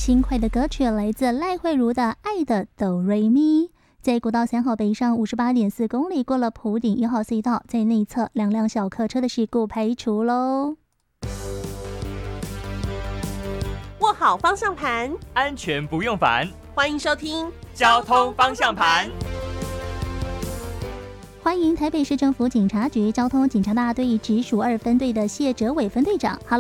轻快的歌曲来自赖慧如的《爱的哆瑞咪》。在国道3号北上58.4公里，过了埔顶1号隧道，在内侧2辆小客车的事故排除喽。 握好方向盘， 安全不用烦。 欢迎收听交通方向盘。 欢迎台北市政府警察局交通警察大队直属2分队的谢哲伟分队长。Hello。